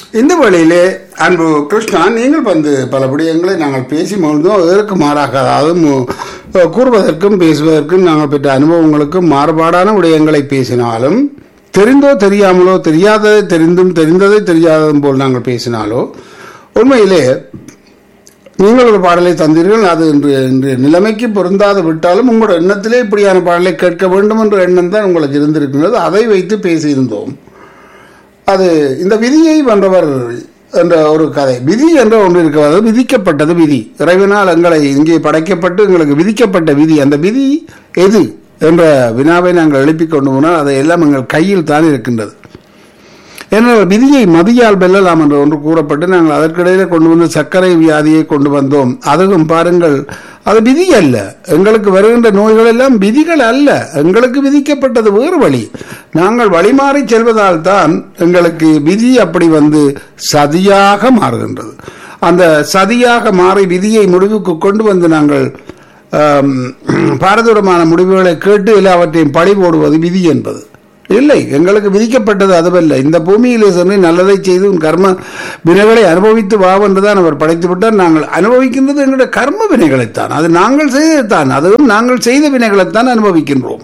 இந்த வழியிலே அன்பு கிருஷ்ணா, நீங்கள் வந்து பல விடயங்களை நாங்கள் பேசி மகிழ்ந்தோம். அதற்கு மாறாக, அதாவது கூறுவதற்கும் பேசுவதற்கும் நாங்கள் பெற்ற அனுபவங்களுக்கும் மாறுபாடான விடயங்களை பேசினாலும், தெரிந்தோ தெரியாமலோ, தெரியாததை தெரிந்தும் தெரிந்ததை தெரியாததும் போல் நாங்கள் பேசினாலோ, உண்மையிலே நீங்கள் ஒரு பாடலை தந்தீர்கள். அது இன்று நிலைமைக்கு பொருந்தாது விட்டாலும் உங்களோட எண்ணத்திலே இப்படியான பாடலை கேட்க வேண்டும் என்ற எண்ணம் தான் உங்களுக்கு இருந்திருக்கின்றது. அதை வைத்து பேசியிருந்தோம். அது இந்த விதியை வென்றவர் என்ற ஒரு கதை. விதி என்ற ஒன்று இருக்கிறது. விதிக்கப்பட்டது விதி, இறைவனால் எங்களை இங்கே படைக்கப்பட்டு எங்களுக்கு விதிக்கப்பட்ட விதி. அந்த விதி எது என்ற வினாவை நாங்கள் எழுப்பிக் கொண்டு போனால் அதை எல்லாம் எங்கள் கையில் தான் இருக்கின்றது. ஏனால் விதியை மதியால் வெல்லலாம் என்று ஒன்று கூறப்பட்டு நாங்கள் அதற்கிடையில கொண்டு வந்து சர்க்கரை வியாதியை கொண்டு வந்தோம். அதுவும் பாருங்கள், அது விதி அல்ல. எங்களுக்கு வருகின்ற நோய்கள் எல்லாம் விதிகள் அல்ல. எங்களுக்கு விதிக்கப்பட்டது வேறு வழி. நாங்கள் வழிமாறி செல்வதால் தான் எங்களுக்கு விதி அப்படி வந்து சதியாக மாறுகின்றது. அந்த சதியாக மாறி விதியை முடிவுக்கு கொண்டு வந்து நாங்கள் பாரதூரமான முடிவுகளை கேட்டு எல்லாவற்றையும் பழி போடுவது விதி என்பது இல்லை. எங்களுக்கு விதிக்கப்பட்டது அதுவல்ல. இந்த பூமியிலே சென்று நல்லதை செய்து உன் கர்ம வினைகளை அனுபவித்து வா என்றுதான் அவர் படைத்து விட்டார். நாங்கள் அனுபவிக்கின்றது எங்களுடைய கர்ம வினைகளைத்தான். அது நாங்கள் செய்ததுதான். அதுவும் நாங்கள் செய்த வினைகளைத்தான் அனுபவிக்கின்றோம்.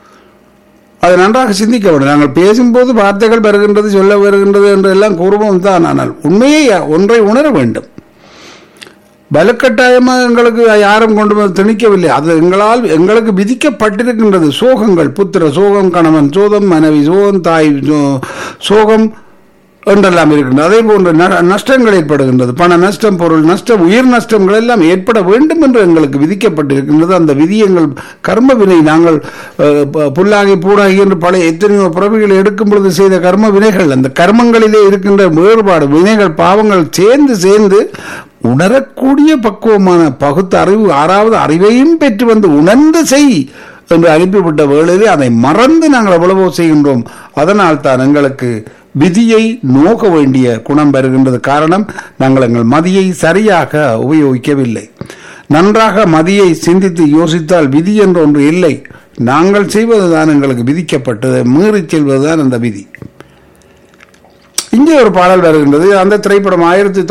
அதை நன்றாக சிந்திக்க வேண்டும். நாங்கள் பேசும்போது வார்த்தைகள் வருகின்றது, சொல்ல வருகின்றது என்று எல்லாம் கூறுவோம் தான். ஆனால் உண்மையை ஒன்றை உணர வேண்டும். வலுக்கட்டாயமாக எங்களுக்கு யாரும் கொண்டு வந்து திணிக்கவில்லை. அது எங்களுக்கு விதிக்கப்பட்டிருக்கின்றது. சோகங்கள், புத்திர சோகம், கணவன் சோகம், மனைவி சோகம், தாய் சோகம் என்றெல்லாம் இருக்கின்றது. அதே போன்ற நஷ்டங்கள் ஏற்படுகின்றது. பண நஷ்டம், பொருள் நஷ்டம், உயிர் நஷ்டங்கள் எல்லாம் ஏற்பட வேண்டும் என்று எங்களுக்கு விதிக்கப்பட்டிருக்கின்றது. அந்த விதி எங்கள் கர்ம வினை. நாங்கள் புல்லாகி பூடாகி என்று பழைய எத்தனையோ பிறவிகளை எடுக்கும் பொழுது செய்த கர்ம வினைகள், அந்த கர்மங்களிலே இருக்கின்ற வேறுபாடு, வினைகள், பாவங்கள் சேர்ந்து உணரக்கூடிய பக்குவமான பகுத்த அறிவு, ஆறாவது அறிவையும் பெற்று வந்து உணர்ந்து செய் என்று அனுப்பிவிட்ட வேளையிலே அதை மறந்து நாங்கள் எவ்வளவோ செய்கின்றோம். அதனால் தான் எங்களுக்கு விதியை நோக்க வேண்டிய குணம் வருகின்றது. காரணம், நாங்கள் எங்கள் மதியை சரியாக உபயோகிக்கவில்லை. நன்றாக மதியை சிந்தித்து யோசித்தால் விதி என்று ஒன்று இல்லை. நாங்கள் செய்வதுதான் எங்களுக்கு விதிக்கப்பட்டது. மீறி செல்வதுதான் அந்த விதி. இங்கே ஒரு பாடல் வருகின்றது. அந்த திரைப்படம்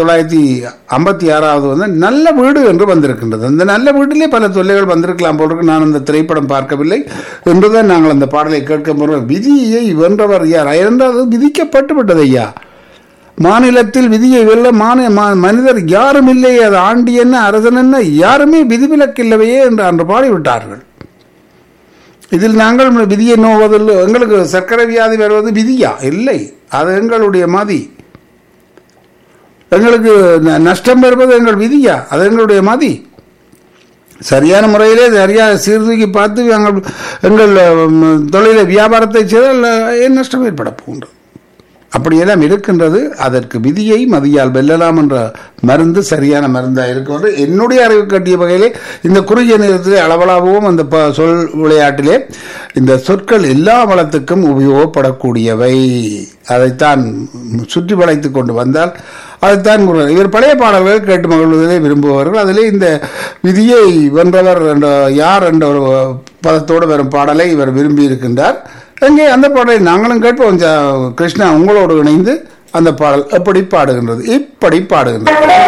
1956 வந்து நல்ல வீடு என்று வந்திருக்கின்றது. அந்த நல்ல வீட்டிலே பல தொல்லைகள் வந்திருக்கலாம் போல. நான் அந்த திரைப்படம் பார்க்கவில்லை என்றுதான் நாங்கள் அந்த பாடலை கேட்க போகிறோம். விதியை வென்றவர் யார் என்றால் விதிக்கப்பட்டு விட்டது ஐயா. மாநிலத்தில் விதியை வெல்ல மனிதர் யாரும் இல்லை. அது ஆண்டி என்ன, அரசன் என்ன, யாருமே விதிவிலக்கில்லவையே என்று அன்று பாடிவிட்டார்கள். இதில் நாங்கள் விதியை நோவதில் எங்களுக்கு சர்க்கரை வியாதி வருவது விதியா? இல்லை, அது எங்களுடைய மதி. எங்களுக்கு நஷ்டம் வருவது எங்கள் விதியா? அது எங்களுடைய மதி. சரியான முறையிலே சரியாக சீர்தூக்கி பார்த்து எங்கள் தொழிலை வியாபாரத்தை செய்தால் ஏன் நஷ்டம் ஏற்பட போகின்றது? அப்படியெல்லாம் இருக்கின்றது. அதற்கு விதியை மதியால் வெல்லலாம் என்ற மருந்து சரியான மருந்தாக இருக்கின்றது. என்னுடைய அறிவு கட்டிய வகையிலே இந்த குறுகிய நேரத்திலே அளவலாகவும் அந்த சொல் விளையாட்டிலே இந்த சொற்கள் எல்லா வளத்துக்கும் உபயோகப்படக்கூடியவை. அதைத்தான் சுற்றி வளைத்து கொண்டு வந்தால் அதைத்தான் இவர் பழைய பாடல்கள் கேட்டு மகிழ்வதிலே விரும்புவார்கள். அதிலே இந்த விதியை வென்றவர் யார் என்ற ஒரு பதத்தோடு வரும் பாடலை இவர் விரும்பி இருக்கின்றார். எங்கே அந்த பாடலை நாங்களும் கேட்போம். கிருஷ்ணா, உங்களோடு இணைந்து அந்த பாடல் எப்படி பாடுகின்றது? இப்படி பாடுகின்றது.